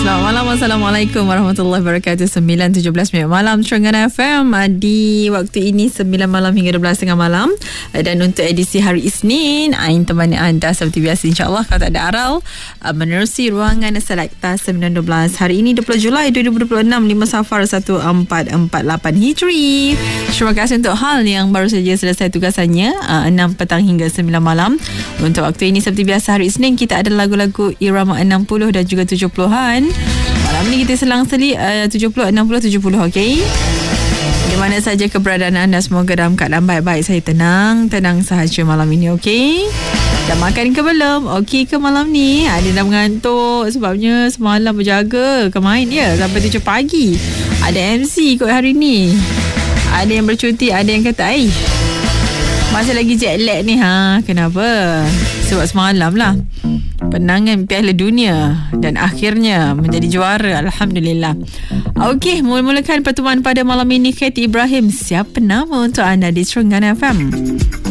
Selamat malam. Assalamualaikum warahmatullahi wabarakatuh. 9.17 minit malam Terengganu FM. Di waktu ini 9 malam hingga 12.30 malam. Dan untuk edisi hari Isnin, Ain temani anda seperti biasa, insyaAllah kalau tak ada aral, menerusi ruangan Selekta 912. Hari ini 20 Julai 2026, 5 Safar 1448 Hijri. Terima kasih untuk hal yang baru saja selesai tugasannya, 6 petang hingga 9 malam. Untuk waktu ini seperti biasa hari Isnin, kita ada lagu-lagu irama 60 dan juga 70-an. Malam ni kita selang-seli 70, 60, 70, okey? Di mana saja keberadaan anda, semoga dalam keadaan baik-baik. Saya tenang sahaja malam ini, okey? Dah makan ke belum? Okey ke malam ni? Ada dah mengantuk sebabnya semalam berjaga ke main ya sampai 7 pagi. Ada MC kot hari ni. Ada yang bercuti, ada yang kata masih lagi jet lag ni. Kenapa? Sebab semalam lah penangan Piala Dunia dan akhirnya menjadi juara, alhamdulillah. Okey, mulakan pertemuan pada malam ini. Katie Ibrahim, siapa nama untuk anda di Terengganu FM?